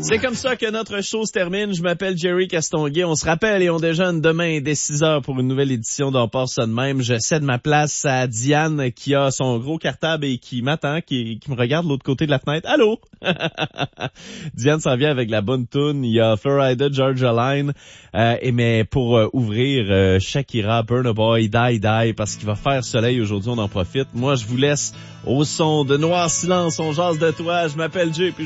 C'est comme ça que notre show se termine. Je m'appelle Jerry Castonguay. On se rappelle et on déjeune demain dès 6h pour une nouvelle édition d'On part ça de même. Je cède ma place à Diane qui a son gros cartable et qui m'attend, qui me regarde de l'autre côté de la fenêtre. Allô? Diane s'en vient avec la bonne toune. Il y a Florida Georgia Line. Mais pour ouvrir Shakira, Burna Boy, Die Die, parce qu'il va faire soleil aujourd'hui, on en profite. Moi, je vous laisse au son de Noir Silence. On jase de toi. Je m'appelle Jay.